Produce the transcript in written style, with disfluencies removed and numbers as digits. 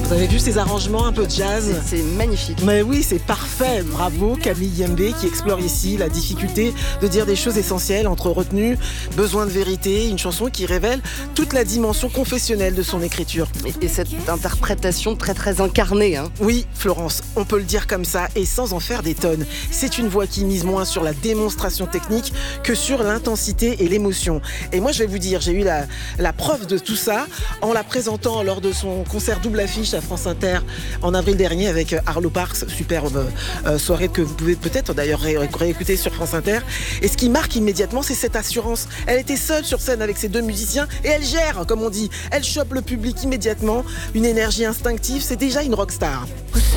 Vous avez vu ces arrangements un peu jazz? C'est magnifique. Mais oui, c'est parfait. Bravo Camille Yembé qui explore ici la difficulté de dire des choses essentielles entre retenue, besoin de vérité, une chanson qui révèle toute la dimension confessionnelle de son écriture. Et cette interprétation très très incarnée. Oui, Florence, on peut le dire comme ça et sans en faire des tonnes. C'est une voix qui mise moins sur la démonstration technique que sur l'intensité et l'émotion. Et moi, je vais vous dire, j'ai eu la preuve de tout ça en la présentant lors de son concert double affiche à France Inter en avril dernier avec Arlo Parks, superbe soirée que vous pouvez peut-être d'ailleurs réécouter sur France Inter. Et ce qui marque immédiatement, c'est cette assurance. Elle était seule sur scène avec ses deux musiciens et elle gère, comme on dit. Elle chope le public immédiatement, une énergie instinctive, c'est déjà une rockstar.